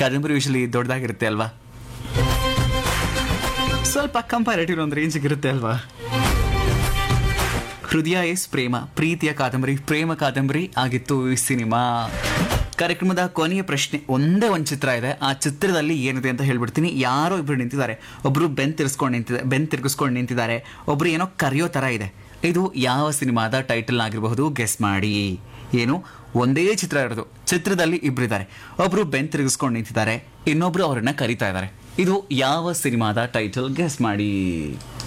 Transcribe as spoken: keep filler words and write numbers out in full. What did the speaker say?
ಕಾದಂಬರಿ ಯೂಶಲಿ ದೊಡ್ಡದಾಗಿರುತ್ತೆ ಅಲ್ವಾ, ಸ್ವಲ್ಪ ಕಂಪ್ಯಾರಿಟಿವ್ ಒಂದು ರೇಂಜಿಗೆ ಇರುತ್ತೆ ಅಲ್ವಾ. ಹೃದಯ ಎಸ್ ಪ್ರೇಮ, ಪ್ರೀತಿಯ ಕಾದಂಬರಿ, ಪ್ರೇಮ ಕಾದಂಬರಿ ಆಗಿತ್ತು ಈ ಸಿನಿಮಾ. ಕಾರ್ಯಕ್ರಮದ ಕೊನೆಯ ಪ್ರಶ್ನೆ, ಒಂದೇ ಒಂದು ಚಿತ್ರ ಇದೆ, ಆ ಚಿತ್ರದಲ್ಲಿ ಏನಿದೆ ಅಂತ ಹೇಳ್ಬಿಡ್ತೀನಿ. ಯಾರೋ ಇಬ್ರು ನಿಂತಿದ್ದಾರೆ, ಒಬ್ರು ಬೆನ್ ತಿರ್ಸ್ಕೊಂಡು ನಿಂತಿದ್ದಾರೆ ಬೆನ್ ತಿರ್ಗಿಸ್ಕೊಂಡು ನಿಂತಿದ್ದಾರೆ, ಒಬ್ರು ಏನೋ ಕರೆಯೋ ತರ ಇದೆ. ಇದು ಯಾವ ಸಿನಿಮಾದ ಟೈಟಲ್ ಆಗಿರಬಹುದು, ಗೆಸ್ ಮಾಡಿ. ಏನು, ಒಂದೇ ಚಿತ್ರ ಇರೋದು, ಚಿತ್ರದಲ್ಲಿ ಇಬ್ರು ಇದ್ದಾರೆ, ಒಬ್ರು ಬೆನ್ ತಿರುಗಿಸ್ಕೊಂಡು ನಿಂತಿದ್ದಾರೆ, ಇನ್ನೊಬ್ರು ಅವರನ್ನ ಕರೀತಾ ಇದ್ದಾರೆ. ಇದು ಯಾವ ಸಿನಿಮಾದ ಟೈಟಲ್, ಗೆಸ್ ಮಾಡಿ.